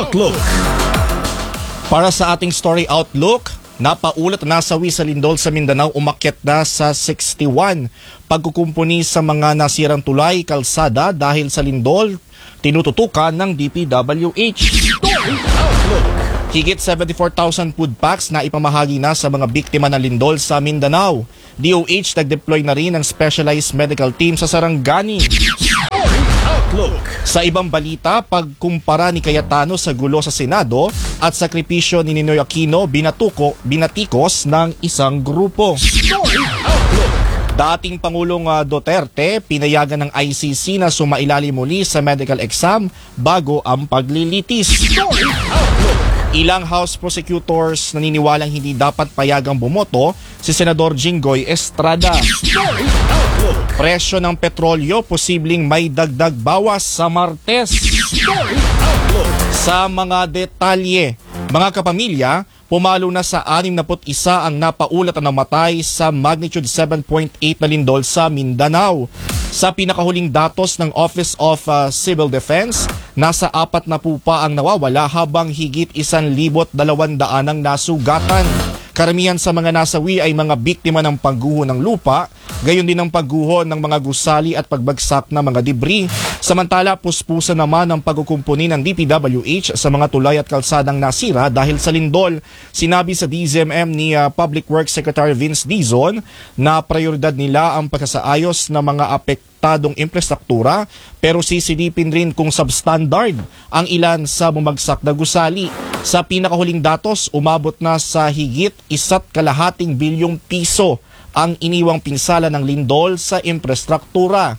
Outlook. Para sa ating story outlook, napaulat na nasawi sa lindol sa Mindanao, umakyat na sa 61. Pagkukumpuni sa mga nasirang tulay, kalsada dahil sa lindol, tinututukan ng DPWH. Story outlook. Higit 74,000 food packs na ipamahagi na sa mga biktima ng lindol sa Mindanao. DOH nag-deploy na rin ng specialized medical team sa Sarangani. Sa ibang balita, pagkumpara ni Cayetano sa gulo sa Senado at sakripisyo ni Ninoy Aquino binatikos ng isang grupo. Dating Pangulong Duterte pinayagan ng ICC na sumailalim muli sa medical exam bago ang paglilitis. Ilang House prosecutors naniniwalang hindi dapat payagang bumoto si Senador Jinggoy Estrada. Presyo ng petrolyo posibleng may dagdag bawas sa Martes. Sa mga detalye, mga kapamilya, pumalo na sa 61 ang napaulat na namatay sa magnitude 7.8 na lindol sa Mindanao. Sa pinakahuling datos ng Office of Civil Defense, nasa 4 na po pa ang nawawala habang higit 1,200 ang nasugatan. Karamihan sa mga nasawi ay mga biktima ng pagguho ng lupa, gayon din ang pagguho ng mga gusali at pagbagsak ng mga debris. Samantala, puspusan naman ang pagkukumpuni ng DPWH sa mga tulay at kalsadang nasira dahil sa lindol. Sinabi sa DZMM ni Public Works Secretary Vince Dizon na prioridad nila ang pagsasaayos ng mga apektadong infrastruktura, pero sisilipin rin kung substandard ang ilan sa bumagsak na gusali. Sa pinakahuling datos, umabot na sa higit 1.2 bilyong piso ang iniwang pinsala ng lindol sa infrastruktura.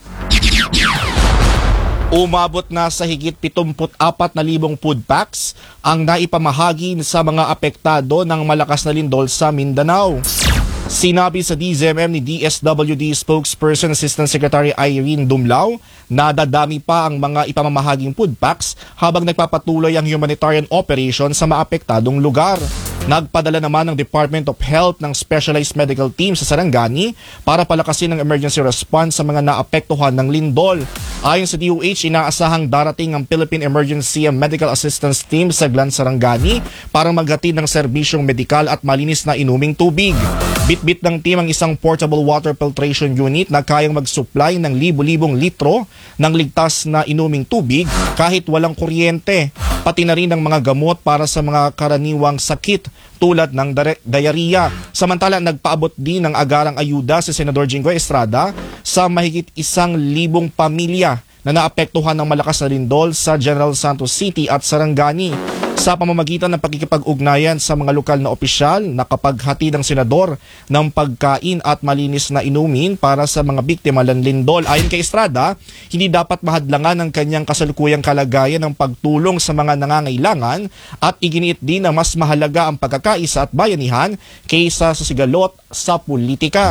Umabot na sa higit 74,000 food packs ang naipamahagi sa mga apektado ng malakas na lindol sa Mindanao. Sinabi sa DZMM ni DSWD spokesperson Assistant Secretary Irene Dumlao na dadami pa ang mga ipamamahaging food packs habang nagpapatuloy ang humanitarian operation sa maapektadong lugar. Nagpadala naman ng Department of Health ng specialized medical team sa Sarangani para palakasin ang emergency response sa mga naapektuhan ng lindol. Ayon sa DOH, inaasahang darating ang Philippine Emergency and Medical Assistance Team sa Glan Sarangani para maghatid ng serbisyong medikal at malinis na inuming tubig. Bitbit ng team ang isang portable water filtration unit na kayang mag-supply ng libu-libong litro ng ligtas na inuming tubig kahit walang kuryente. Pati na rin ang mga gamot para sa mga karaniwang sakit tulad ng diarrhea. Samantala, nagpaabot din ng agarang ayuda si Senador Jinggoy Estrada sa mahigit 1,000 pamilya na naapektuhan ng malakas na lindol sa General Santos City at Sarangani. Sa pamamagitan ng pakikipag-ugnayan sa mga lokal na opisyal, nakapaghati ng senador ng pagkain at malinis na inumin para sa mga biktima ng lindol. Ayon kay Estrada, hindi dapat mahadlangan ang kanyang kasalukuyang kalagayan ng pagtulong sa mga nangangailangan at iginiit din na mas mahalaga ang pagkakaisa at bayanihan kaysa sa sigalot sa politika.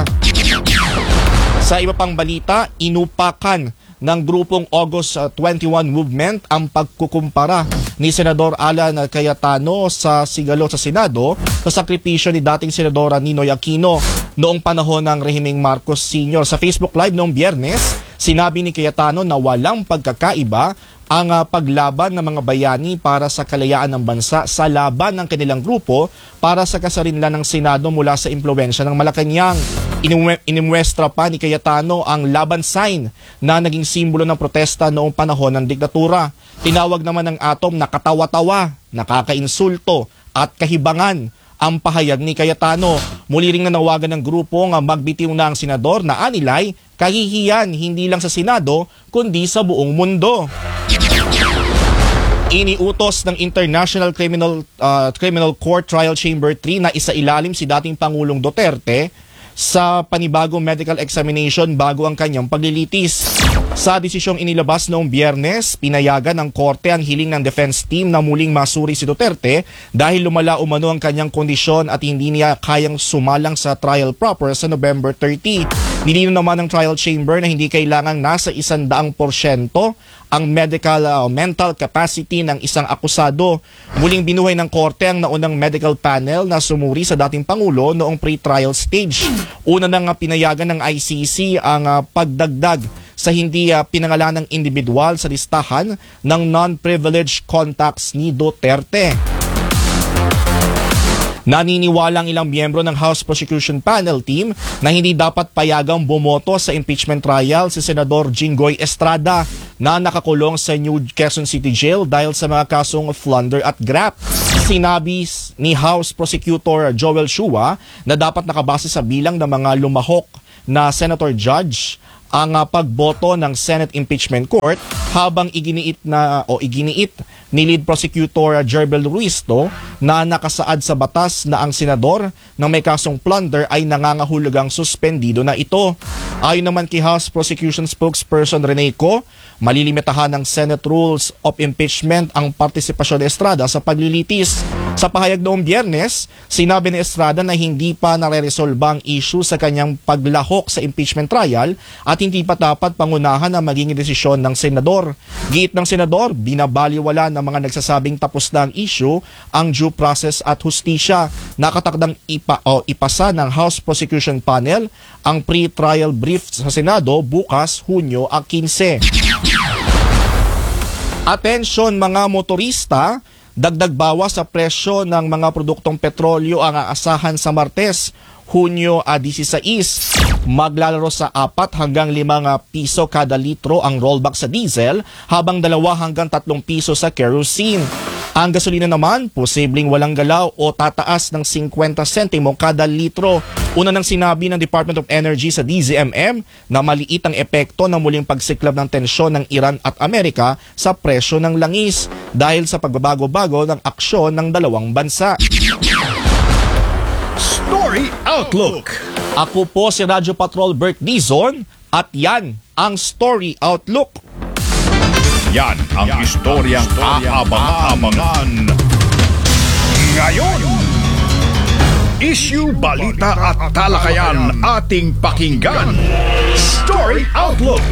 Sa iba pang balita, inupakan ng grupong August 21 Movement ang pagkukumpara ni Senador Alan Cayetano sa sigalo sa Senado sa sakripisyo ni dating Senadora Ninoy Aquino noong panahon ng rehimeng Marcos Sr. Sa Facebook Live noong Biyernes, sinabi ni Cayetano na walang pagkakaiba ang paglaban ng mga bayani para sa kalayaan ng bansa sa laban ng kanilang grupo para sa kasarinlan ng Senado mula sa impluwensya ng Malacanang. Inimuestra pa ni Cayetano ang laban sign na naging simbolo ng protesta noong panahon ng diktatura. Tinawag naman ng atom na katawa-tawa, nakakainsulto at kahibangan ang pahayag ni Cayetano. Muli ring nanawagan ng grupo nga magbitiw na ang senador na anilay kahihiyan hindi lang sa Senado kundi sa buong mundo. Iniutos ng International Criminal Court Trial Chamber 3 na isailalim si dating Pangulong Duterte sa panibagong medical examination bago ang kanyang paglilitis. Sa desisyong inilabas noong Biyernes, pinayagan ng korte ang hiling ng defense team na muling masuri si Duterte dahil lumala umano ang kanyang kondisyon at hindi niya kayang sumalang sa trial proper sa November 30. Nilinaw naman ng trial chamber na hindi kailangang nasa 100% ang mental capacity ng isang akusado. Muling binuhay ng korte ang naunang medical panel na sumuri sa dating Pangulo noong pre-trial stage. Una nang pinayagan ng ICC ang pagdagdag sa hindi pinangalanang individual sa listahan ng non-privileged contacts ni Duterte. Naniniwalang ilang miyembro ng House Prosecution Panel Team na hindi dapat payagang bumoto sa impeachment trial si Senador Jinggoy Estrada na nakakulong sa New Quezon City Jail dahil sa mga kasong plunder at graft. Sinabi ni House Prosecutor Joel Chua na dapat nakabase sa bilang ng mga lumahok na Senator Judge ang pagboto ng Senate Impeachment Court habang iginiit ni Lead Prosecutor Jerbel Ruisto na nakasaad sa batas na ang senador na may kasong plunder ay nangangahulugang suspendido na ito. Ayon naman kay House Prosecution Spokesperson Rene Co, malilimitahan ng Senate Rules of Impeachment ang partisipasyon ni Estrada sa paglilitis. Sa pahayag noong Biyernes, sinabi ni Estrada na hindi pa nare-resolba ang issue sa kanyang paglahok sa impeachment trial at hindi pa dapat pangunahan ang magiging desisyon ng senador. Giit ng senador, binabaliwala ng mga nagsasabing tapos na ang issue ang due process at hustisya. Nakatakdang ipasa ng House Prosecution Panel ang pre-trial brief sa Senado bukas, Hunyo 15. Atensyon mga motorista, dagdag bawas sa presyo ng mga produktong petrolyo ang aasahan sa Martes, Hunyo 16. Maglalaro sa 4 hanggang 5 piso kada litro ang rollback sa diesel habang 2 hanggang 3 piso sa kerosene. Ang gasolina naman, posibleng walang galaw o tataas ng 50 sentimo kada litro. Una nang sinabi ng Department of Energy sa DZMM na maliit ang epekto ng muling pagsiklab ng tensyon ng Iran at Amerika sa presyo ng langis dahil sa pagbabago-bago ng aksyon ng dalawang bansa. Story Outlook. Ako po si Radyo Patrol Bert Dizon at yan ang Story Outlook. Yan ang istoryang aabang-abangan ngayon. Issue, balita at talakayan ating pakinggan. Story Outlook.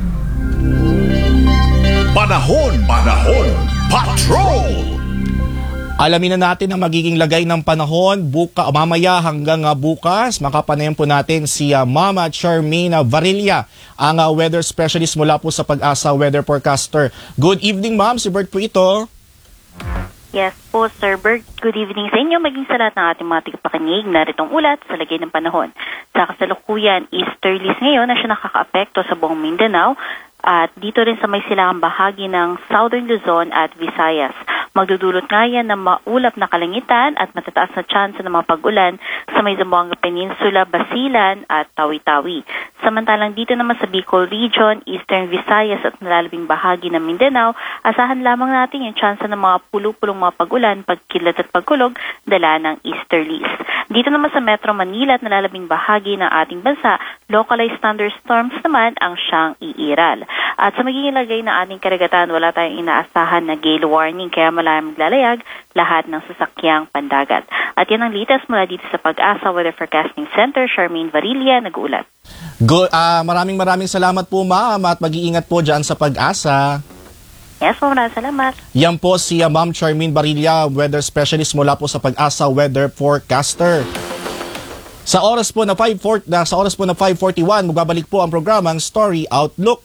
Panahon, Patrol. Alamin na natin ang magiging lagay ng panahon mamaya hanggang bukas. Makapanayan po natin si Mama Charmaine Varilla, ang weather specialist mula po sa Pag-asa Weather Forecaster. Good evening, Ma'am. Si Bert po ito. Yes po, Sir Bert. Good evening sa inyo. Maging sa lahat ng ating mga tagapakinig, naritong ulat sa lagay ng panahon. Sa kasalukuyan, easterlies ngayon na siya nakaka-apekto sa buong Mindanao at dito rin sa may silangang bahagi ng Southern Luzon at Visayas. Magdudulot nga yan ng maulap na kalangitan at matataas na tsansa ng mga pag-ulan sa may Zamboanga Peninsula, Basilan at Tawi-Tawi. Samantalang dito naman sa Bicol Region, Eastern Visayas at nalalabing bahagi ng Mindanao, asahan lamang natin yung tsansa ng mga pulupulong mga pag-ulan, pagkilat at pagkulog, dala ng easterlies. Dito naman sa Metro Manila at nalalabing bahagi ng ating bansa, localized thunderstorms naman ang siyang iiral. At sa magiging lagay ng ating karagatan, wala tayong inaasahan na gale warning, kaya malamang maglalayag lahat ng sasakyang pandagat. At yan ang latest mula dito sa Pag-asa Weather Forecasting Center. Charmaine Varilla, nag-uulat. Maraming salamat po, Ma'am, at mag-iingat po dyan sa Pag-asa. Yes po, maraming salamat. Yan po si Ma'am Charmaine Varilla, weather specialist mula po sa Pag-asa Weather Forecaster. Sa oras po na 5:41, magbabalik po ang programang Story Outlook.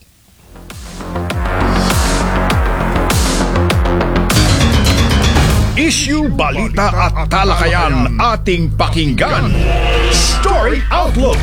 Issue, balita at talakayan ating pakinggan. Story Outlook.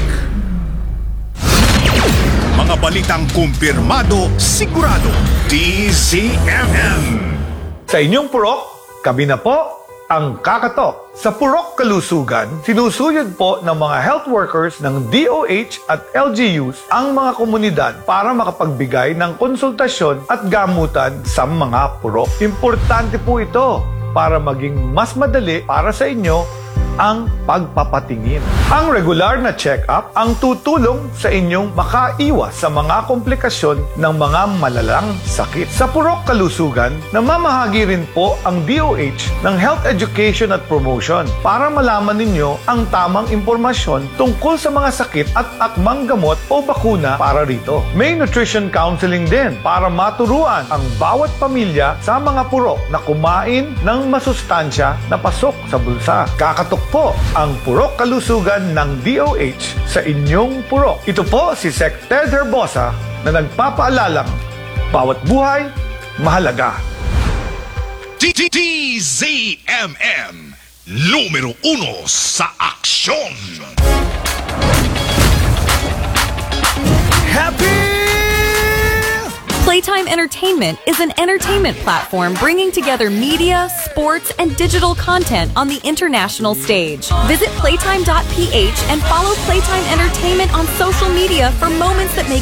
Mga balitang kumpirmado, sigurado. DZMM. Sa inyong purok, kami na po ang kakatok. Sa Purok Kalusugan, sinusuyod po ng mga health workers ng DOH at LGUs ang mga komunidad para makapagbigay ng konsultasyon at gamutan sa mga purok. Importante po ito para maging mas madali para sa inyo ang pagpapatingin. Ang regular na check-up ang tutulong sa inyong makaiwas sa mga komplikasyon ng mga malalang sakit. Sa Purok Kalusugan, namamahagi rin po ang DOH ng Health Education at Promotion para malaman ninyo ang tamang impormasyon tungkol sa mga sakit at akmang gamot o bakuna para rito. May nutrition counseling din para maturuan ang bawat pamilya sa mga purok na kumain ng masustansya na pasok sa bulsa. Kakatok po ang Purok Kalusugan ng DOH sa inyong purok. Ito po si Sec Ted Herbosa na nagpapaalalang bawat buhay mahalaga. DZMM numero 1 sa aksyon. Playtime Entertainment is an entertainment platform bringing together media, sports, and digital content on the international stage. Visit playtime.ph and follow Playtime Entertainment on social media for moments that make